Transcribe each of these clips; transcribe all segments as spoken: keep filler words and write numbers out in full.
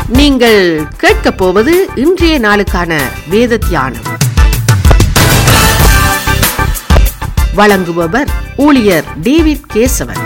நீங்கள் கேட்கப் போவது இன்றைய நாளுக்கான வேத தியானம். வழங்குபவர் ஊழியர் டேவிட் கேசவன்.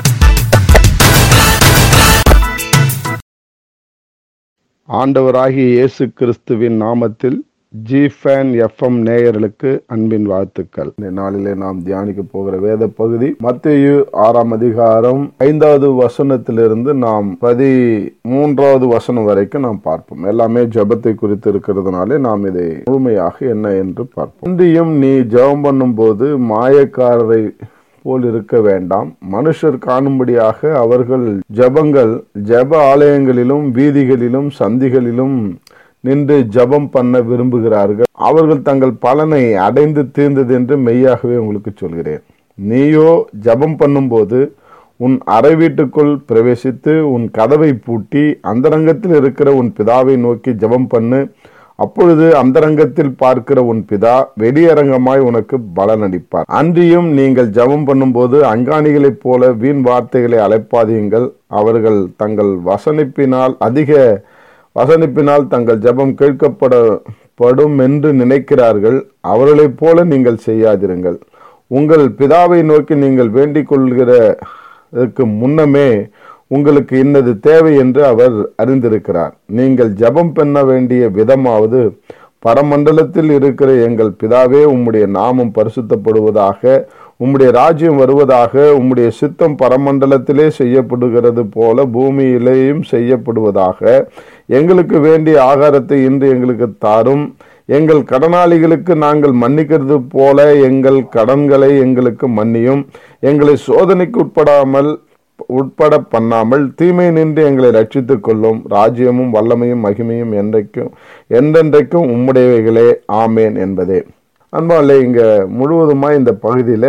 ஆண்டவராகிய இயேசு கிறிஸ்துவின் நாமத்தில் ஜிஃபேன் எஃப்எம் நேயர்களுக்கு அன்பின் வாழ்த்துக்கள். இந்த நாளிலே நாம் தியானிக்க போகிற வேத பகுதி மத்தேயு ஆறாம் அதிகாரம் ஐந்தாவது வசனத்திலிருந்து நாம் பதி மூன்றாவது வசனம் வரைக்கும் நாம் பார்ப்போம். எல்லாமே ஜெபத்தை குறித்து இருக்கிறதுனாலே நாம் இதை முழுமையாக என்ன என்று பார்ப்போம். இன்றையும் நீ ஜெபம் பண்ணும் போது மாயக்காரரை போல் இருக்க வேண்டாம். மனுஷர் காணும்படியாக அவர்கள் ஜெபங்கள் ஜெப ஆலயங்களிலும் வீதிகளிலும் சந்திகளிலும் நின்று ஜெபம் பண்ண விரும்புகிறார்கள். அவர்கள் தங்கள் பலனை அடைந்து தீர்ந்தது என்று மெய்யாகவே உங்களுக்கு சொல்கிறேன். நீயோ ஜெபம் பண்ணும்போது உன் அறை வீட்டுக்குள் பிரவேசித்து உன் கதவை பூட்டி அந்தரங்கத்தில் இருக்கிற உன் பிதாவை நோக்கி ஜெபம் பண்ணு. அப்பொழுது அந்தரங்கத்தில் பார்க்கிற உன் பிதா வெளியரங்கமாய் உனக்கு பலனளிப்பார். அன்றியும் நீங்கள் ஜெபம் பண்ணும்போது அஞ்ஞானிகளைப் போல வீண் வார்த்தைகளை அழைப்பாதீங்கள். அவர்கள் தங்கள் வசனிப்பினால் அதிக வசனிப்பினால் தங்கள் ஜெபம் கேட்கப்படும் என்று நினைக்கிறார்கள். அவர்களைப் போல நீங்கள் செய்யாதிருங்கள். உங்கள் பிதாவை நோக்கி நீங்கள் வேண்டிக் கொள்கிறதற்கு முன்னமே உங்களுக்கு இன்னது தேவை என்று அவர் அறிந்திருக்கிறார். நீங்கள் ஜெபம் பண்ண வேண்டிய விதமாவது, பரமண்டலத்தில் இருக்கிற எங்கள் பிதாவே, உம்முடைய நாமம் பரிசுத்தப்படுவதாக, உம்முடைய ராஜ்யம் வருவதாக, உம்முடைய சித்தம் பரமண்டலத்திலே செய்யப்படுகிறது போல பூமியிலேயும் செய்யப்படுவதாக. எங்களுக்கு வேண்டிய ஆகாரத்தை இன்று எங்களுக்கு தாரும். எங்கள் கடனாளிகளுக்கு நாங்கள் மன்னிக்கிறது போல எங்கள் கடன்களை எங்களுக்கு மன்னியும். எங்களை சோதனைக்கு உட்படாமல் உட்பட பண்ணாமல் தீமை நின்று எங்களை ரட்சித்துக் கொள்ளும். ராஜ்யமும் வல்லமையும் மகிமையும் என்றைக்கும் என்றென்றைக்கும் உம்முடையவைகளே, ஆமேன் என்பதே. அன்பாலே, இங்க முழுவதுமாய் இந்த பகுதியில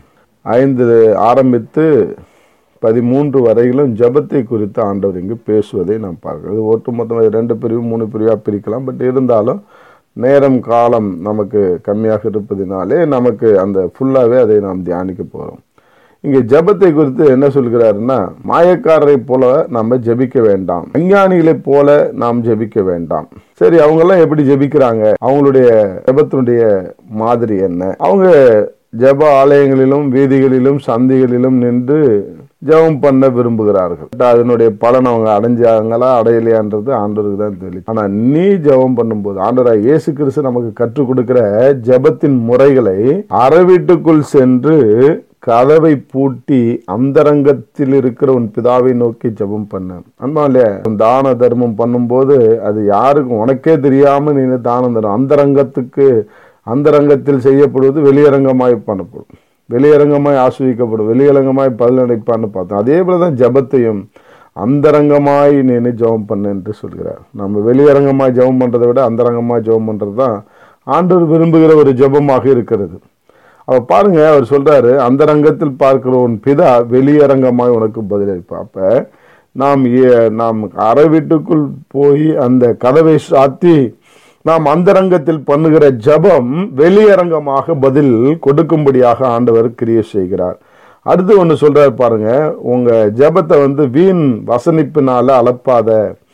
ஐந்து ஆரம்பித்து பதிமூன்று வரையிலும் ஜெபத்தை குறித்து ஆண்டவர் இங்கு பேசுவதை நாம் பார்க்கிறோம். இது ஒட்டுமொத்தமாக ரெண்டு பிரிவு மூணு பிரிவாக பிரிக்கலாம். பட் இருந்தாலும் நேரம் காலம் நமக்கு கம்மியாக இருப்பதினாலே நமக்கு அந்த ஃபுல்லாகவே அதை நாம் தியானிக்க போகிறோம். இங்கே ஜெபத்தை குறித்து என்ன சொல்கிறாருன்னா, மாயக்காரரை போல நம்ம ஜெபிக்க வேண்டாம், அஞ்ஞானிகளை போல நாம் ஜெபிக்க வேண்டாம். சரி, அவங்கெல்லாம் எப்படி ஜெபிக்கிறாங்க? அவங்களுடைய ஜெபத்தினுடைய மாதிரி என்ன? அவங்க ஜெப ஆலயங்களிலும் வீதிகளிலும் சந்திகளிலும் நின்று ஜெபம் பண்ண விரும்புகிறார்கள். அதனுடைய பலன் அவங்க அடைஞ்சாங்களா அடையலையான்றது ஆண்டவருக்கு தான் தெரியும். ஆனா நீ ஜெபம் பண்ணும்போது ஆண்டவராகிய இயேசு கிறிஸ்து நமக்கு கற்றுக் கொடுக்கிற ஜெபத்தின் முறைகளை அறை வீட்டுக்குள் சென்று கதவை பூட்டி அந்தரங்கத்தில் இருக்கிற உன் பிதாவை நோக்கி ஜெபம் பண்ண. அன்பாலே, தான தர்மம் பண்ணும்போது அது யாருக்கும் உனக்கே தெரியாம நீ தானம் தரும். அந்தரங்கத்துக்கு அந்தரங்கத்தில் செய்யப்படுவது வெளியரங்கமாய் பண்ணப்படும், வெளியரங்கமாய் ஆஸ்வதிக்கப்படும், வெளியரங்கமாய் பதிலளிப்பான்னு பார்த்தோம். அதே போலதான் ஜெபத்தையும் அந்தரங்கமாய் நீ ஜெபம் பண்ணு என்று சொல்கிறார். நம்ம வெளியரங்கமாய் ஜெபம் பண்றதை விட அந்தரங்கமாய் ஜெபம் பண்றது தான் ஆண்டவர் விரும்புகிற ஒரு ஜெபமாக இருக்கிறது. அவ பாருங்க, அவர் சொல்றாரு, அந்தரங்கத்தில் பார்க்கிற உன் பிதா வெளியரங்கமாய் உனக்கு பதிலளிப்பா. அப்ப நாம் நாம் அறை வீட்டுக்குள் போய் அந்த கதவை சாத்தி நாம் அந்தரங்கத்தில் பண்ணுகிற ஜெபம் வெளியரங்கமாக பதில் கொடுக்கும்படியாக ஆண்டவர் கிரியை செய்கிறார். அடுத்து ஒன்று சொல்றாரு பாருங்க, உங்க ஜெபத்தை வந்து வீண் வசனிப்பினால அளப்பாத.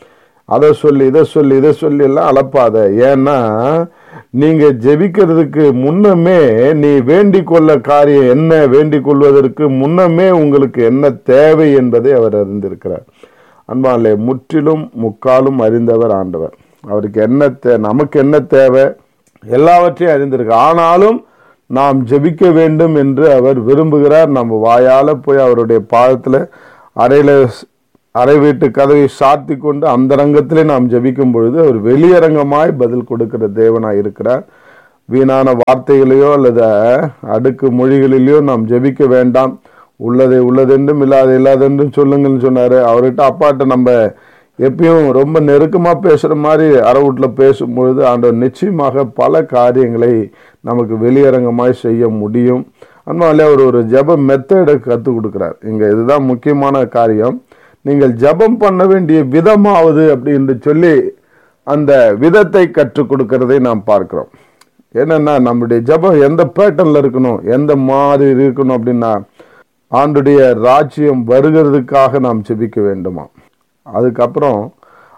அதை சொல்லி இதை சொல்லி இதை சொல்லி எல்லாம் அளப்பாத. ஏன்னா நீங்க ஜெபிக்கிறதுக்கு முன்னமே நீ வேண்டிக் கொள்ள காரியம் என்ன, வேண்டிக் கொள்வதற்கு முன்னமே உங்களுக்கு என்ன தேவை என்பதை அவர் அறிந்திருக்கிறார். அன்பாலே, முற்றிலும் முக்காலும் அறிந்தவர் ஆண்டவர். அவருக்கு என்ன தே நமக்கு என்ன தேவை எல்லாவற்றையும் அறிந்திருக்கு. ஆனாலும் நாம் ஜெபிக்க வேண்டும் என்று அவர் விரும்புகிறார். நம்ம வாயால போய் அவருடைய பாதத்துல அறையில அறை வீட்டு கதவை சாத்தி கொண்டு அந்தரங்கத்திலே நாம் ஜெபிக்கும் பொழுது அவர் வெளியரங்கமாய் பதில் கொடுக்கிற தேவனாய் இருக்கிறார். வீணான வார்த்தைகளையோ அல்லது அடுக்கு மொழிகளிலேயோ நாம் ஜெபிக்க வேண்டாம். உள்ளதை உள்ளதென்றும் இல்லாத இல்லாதென்றும் சொல்லுங்கன்னு சொன்னாரு. அவர்கிட்ட அப்பாட்ட நம்ம எப்பயும் ரொம்ப நெருக்கமா பேசுற மாதிரி அறை வீட்டுல பேசும்பொழுது ஆண்டவர் நிச்சயமாக பல காரியங்களை நமக்கு வெளியரங்கமாய் செய்ய முடியும். அதனால அவர் ஒரு ஜெப மெத்தடை கற்றுக் கொடுக்கிறார். இங்க இதுதான் முக்கியமான காரியம். நீங்கள் ஜெபம் பண்ண வேண்டிய விதமாவது அப்படின்னு சொல்லி அந்த விதத்தை கற்றுக் கொடுக்கிறதை நாம் பார்க்கிறோம். என்னன்னா, நம்முடைய ஜெபம் எந்த பேட்டர்ன்ல இருக்கணும், எந்த மாதிரி இருக்கணும் அப்படின்னா, ஆண்டுடைய ராஜ்யம் வருகிறதுக்காக நாம் ஜெபிக்க வேண்டுமா. அதுக்கப்புறம்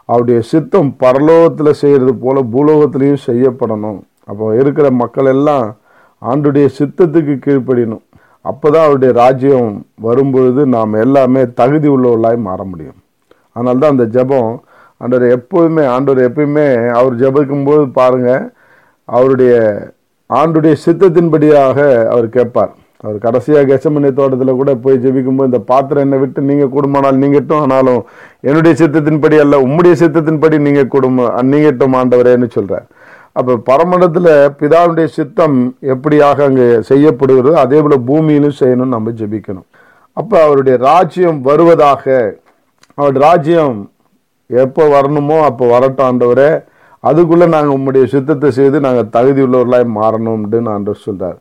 அவருடைய சித்தம் பரலோகத்தில் செய்கிறது போல பூலோகத்திலையும் செய்யப்படணும். அப்போ இருக்கிற மக்கள் எல்லாம் ஆண்டுடைய சித்தத்துக்கு கீழ்ப்படியணும். அப்போதான் அவருடைய ராஜ்யம் வரும்பொழுது நாம் எல்லாமே தகுதி உள்ளவர்களாய் மாற முடியும். அதனால தான் அந்த ஜெபம் ஆண்டவர் எப்போதுமே ஆண்டவர் எப்பயுமே அவர் ஜெபிக்கும்போது பாருங்க, அவருடைய ஆண்டுடைய சித்தத்தின்படியாக அவர் கேட்பார். அவர் கடைசியாக கெத்செமனே தோட்டத்தில் கூட போய் ஜெபிக்கும்போது, இந்த பாத்திரம் என்னை விட்டு நீங்க கூடுமானால் நீங்கட்டும், ஆனாலும் என்னுடைய சித்தத்தின்படி அல்ல உம்முடைய சித்தத்தின்படி நீங்க கூடும் நீங்கட்டும் ஆண்டவரேன்னு சொல்றார். அப்ப பரமண்டத்துல பிதாவுடைய சித்தம் எப்படியாக அங்கே செய்யப்படுகிறதோ அதே போல பூமியிலும் செய்யணும், நம்ம ஜெபிக்கணும். அப்ப அவருடைய ராஜ்யம் வருவதாக, அவருடைய ராஜ்யம் எப்போ வரணுமோ அப்போ வரட்டும் ஆண்டவரே, அதுக்குள்ள நாங்கள் உம்முடைய சித்தத்தை செய்து நாங்கள் தகுதி உள்ளவர்களாய் மாறணும்னு ஆண்டவர் சொல்றார்.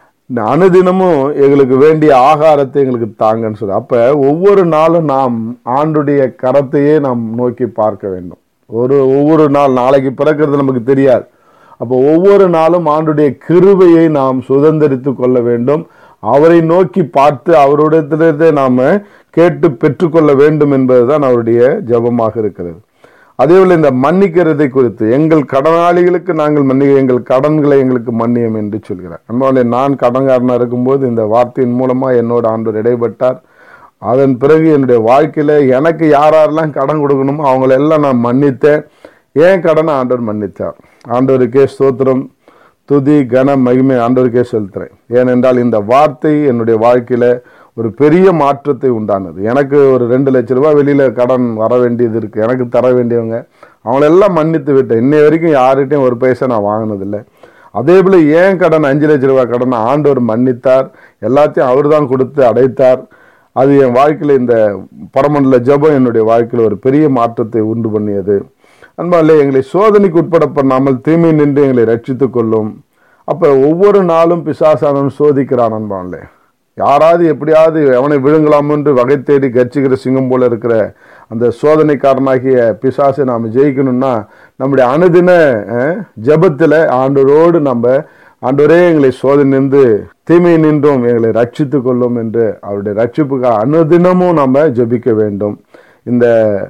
அனுதினமும் எங்களுக்கு வேண்டிய ஆகாரத்தை எங்களுக்கு தாங்கன்னு சொல்ற. அப்ப ஒவ்வொரு நாளும் நாம் ஆண்டுடைய கரத்தையே நாம் நோக்கி பார்க்க வேண்டும். ஒரு ஒவ்வொரு நாள் நாளைக்கு பிறக்கிறது நமக்கு தெரியாது. அப்போ ஒவ்வொரு நாளும் ஆண்டுடைய கிருபையை நாம் சுதந்திரித்து கொள்ள வேண்டும். அவரை நோக்கி பார்த்து அவருடைய நாம கேட்டு பெற்றுக்கொள்ள வேண்டும் என்பதுதான் அவருடைய ஜெபமாக இருக்கிறது. அதே போல இந்த மன்னிக்கிறதை குறித்து, எங்கள் கடனாளிகளுக்கு நாங்கள் மன்னிக்க, எங்கள் கடன்களை எங்களுக்கு மன்னியம் என்று சொல்கிறார். அன்பாலே, நான் கடன்காரனா இருக்கும்போது இந்த வார்த்தையின் மூலமா என்னோட ஆண்டவர் இடைப்பட்டார். அதன் பிறகு என்னுடைய வாழ்க்கையில எனக்கு யார் யாரெல்லாம் கடன் கொடுக்கணுமோ அவங்களெல்லாம் நான் மன்னித்தேன். ஏன் கடனை ஆண்டவர் மன்னித்தார். ஆண்டவருக்கே ஸ்தோத்திரம், துதி, கன, மகிமை ஆண்டவருக்கே செலுத்துறேன். ஏனென்றால் இந்த வார்த்தை என்னுடைய வாழ்க்கையில ஒரு பெரிய மாற்றத்தை உண்டானது. எனக்கு ஒரு ரெண்டு லட்சம் ரூபாய் வெளியில கடன் வர வேண்டியது இருக்கு, எனக்கு தர வேண்டியவங்க, அவங்களெல்லாம் மன்னித்து விட்டேன். இன்னை வரைக்கும் யார்கிட்டையும் ஒரு பைசா நான் வாங்கினதில்லை. அதே போல ஏன் கடன் அஞ்சு லட்சம் ரூபாய் கடன் ஆண்டவர் மன்னித்தார், எல்லாத்தையும் அவர் தான் கொடுத்து அடைத்தார். அது என் வாழ்க்கையில இந்த பரமண்டல ஜெபம் என்னுடைய வாழ்க்கையில ஒரு பெரிய மாற்றத்தை உண்டு பண்ணியது. அன்பாலே, எங்களை சோதனைக்கு உட்பட பண்ணாமல் தீமை நின்று எங்களை ரட்சித்துக் கொள்ளும். அப்ப ஒவ்வொரு நாளும் பிசாசானவன் சோதிக்கிறான். அன்பாலே, யாராவது எப்படியாவது அவனை விழுங்கலாம் என்று வகை தேடி கர்ச்சிக்கிற சிங்கம் போல இருக்கிற அந்த சோதனைக்காரனாகிய பிசாசை நாம் ஜெயிக்கணும்னா நம்முடைய அனுதின ஜெபத்துல ஆண்டவரோடு நம்ம, ஆண்டவரே எங்களை சோதனை நின்று தீமை நின்றும் எங்களை ரட்சித்து கொள்ளும் என்று அவருடைய ரட்சிப்புக்காக அனுதினமும் நம்ம ஜெபிக்க வேண்டும். இந்த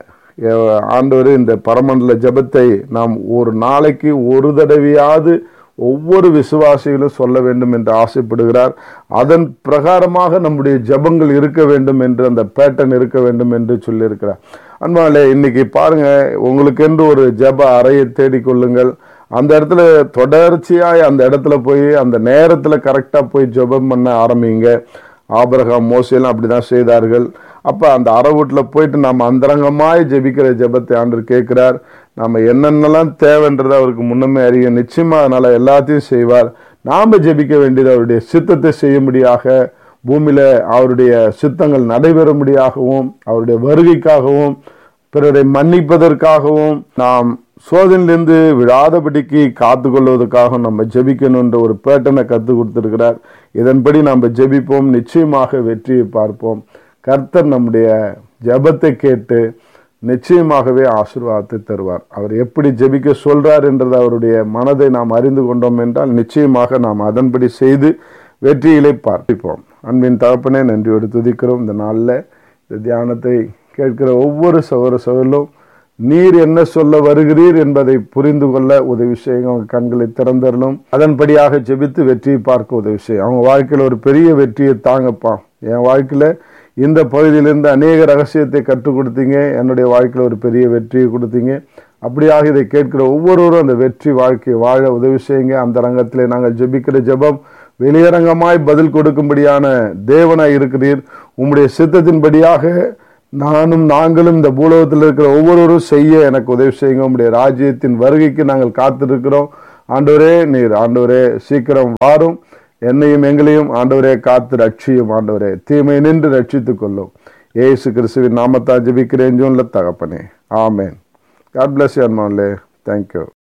ஆண்டவர் இந்த பரமண்டல ஜெபத்தை நாம் ஒரு நாளைக்கு ஒரு தடவையாவது ஒவ்வொரு விசுவாசிகளும் சொல்ல வேண்டும் என்று ஆசைப்படுகிறார். அதன் பிரகாரமாக நம்முடைய ஜெபங்கள் இருக்க வேண்டும் என்று, அந்த பேட்டர்ன் இருக்க வேண்டும் என்று சொல்லியிருக்கிறார். அன்பாலே, இன்னைக்கு பாருங்க, உங்களுக்கு என்று ஒரு ஜெப அறையை தேடிக்கொள்ளுங்கள். அந்த இடத்துல தொடர்ச்சியாய் அந்த இடத்துல போய் அந்த நேரத்துல கரெக்டா போய் ஜெபம் பண்ண ஆரம்பிங்க. ஆபிரகாம், மோசேலாம் அப்படிதான் செய்தார்கள். அப்ப அந்த அறை வீட்டுல போயிட்டு நம்ம அந்தரங்கமாய் ஜெபிக்கிற ஜெபத்தை ஆண்டவர் கேட்கிறார். நம்ம என்னென்னலாம் தேவைன்றதை அவருக்கு முன்னமே அறிய, நிச்சயமா அதனால எல்லாத்தையும் செய்வார். நாம ஜெபிக்க வேண்டியது அவருடைய சித்தத்தை செய்யும்படியாக, பூமியில அவருடைய சித்தங்கள் நடைபெறும்படியாகவும், அவருடைய வருகைக்காகவும், பிறரை மன்னிப்பதற்காகவும், நாம் சோதனையிலிருந்து விழாதபடிக்கு காத்து கொள்வதற்காக நம்ம ஜெபிக்கணும் என்ற ஒரு பேட்டனை கற்றுக் கொடுத்திருக்கிறார். இதன்படி நம்ம ஜெபிப்போம், நிச்சயமாக வெற்றியை பார்ப்போம். கர்த்தர் நம்முடைய ஜெபத்தை கேட்டு நிச்சயமாகவே ஆசீர்வாதத்தை தருவார். அவர் எப்படி ஜெபிக்க சொல்றார் என்றது அவருடைய மனதை நாம் அறிந்து கொண்டோம் என்றால் நிச்சயமாக நாம் அதன்படி செய்து வெற்றியிலே பார்ப்போம். அன்பின் தகப்பனே, நன்றியோடு துதிக்கிறோம். இந்த நாளில் இந்த தியானத்தை கேட்கிற ஒவ்வொரு சகோதர சகோதரரும் நீர் என்ன சொல்ல வருகிறீர் என்பதை புரிந்து கொள்ள உதவி செய்யுங்க. அவங்க கண்களை திறந்தரலும், அதன்படியாக ஜெபித்து வெற்றியை பார்க்க உதவி செய்யும். அவங்க வாழ்க்கையில் ஒரு பெரிய வெற்றியை தாங்கப்பா. என் வாழ்க்கையில இந்த பகுதியிலிருந்து அநேக ரகசியத்தை கற்றுக் கொடுத்தீங்க, என்னுடைய வாழ்க்கையில் ஒரு பெரிய வெற்றியை கொடுத்தீங்க. அப்படியாக இதை கேட்கிற ஒவ்வொருவரும் அந்த வெற்றி வாழ்க்கையை வாழ உதவி செய்யுங்க. அந்த ரங்கத்திலே நாங்கள் ஜெபிக்கிற ஜெபம் வெளியரங்கமாய் பதில் கொடுக்கும்படியான தேவனாய் இருக்கிறீர். உம்முடைய சித்தத்தின்படியாக நானும் நாங்களும் இந்த பூலோகத்தில் இருக்கிற ஒவ்வொருவரும் செய்ய எனக்கு உதவி செய்யுங்க. உம்முடைய ராஜ்யத்தின் வருகைக்கு நாங்கள் காத்திருக்கிறோம். ஆண்டவரே, நீர் ஆண்டவரே சீக்கிரம் வாரும். என்னையும் எங்களையும் ஆண்டவரே காத்து ரட்சியும். ஆண்டவரே, தீமை நின்று ரட்சித்துக் கொள்ளும். ஏசு கிறிஸ்துவின் நாமத்தால் ஜெபிக்கிறேன் ஜீவனுள்ள தகப்பனே, ஆமென். God bless you, அன்பானே. Thank you.